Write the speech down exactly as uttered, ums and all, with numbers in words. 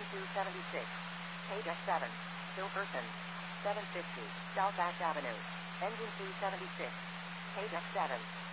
two seventy-six. Page seven. Silverton. seven fifty. South Ash Avenue. Engine two seventy-six. Page seven.